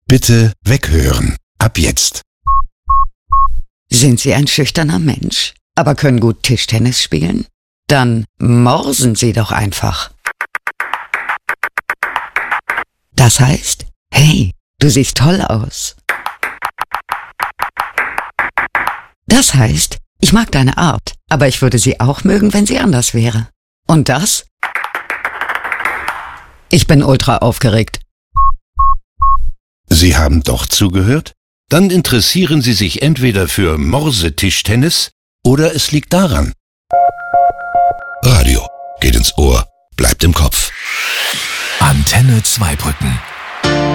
Bitte weghören. Ab jetzt. Sind Sie ein schüchterner Mensch, aber können gut Tischtennis spielen? Dann morsen Sie doch einfach. Das heißt, hey, du siehst toll aus. Das heißt, ich mag deine Art, aber ich würde sie auch mögen, wenn sie anders wäre. Und das? Ich bin ultra aufgeregt. Sie haben doch zugehört? Dann interessieren Sie sich entweder für Morsetischtennis oder es liegt daran. Radio geht ins Ohr, bleibt im Kopf. Antenne Zweibrücken.